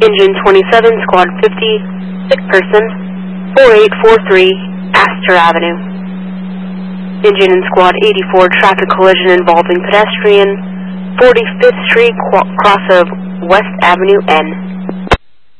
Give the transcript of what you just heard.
Engine 27, Squad 50, sick person, 4843, Astor Avenue. Engine in Squad 84, traffic collision involving pedestrian, 45th Street, cross of West Avenue N.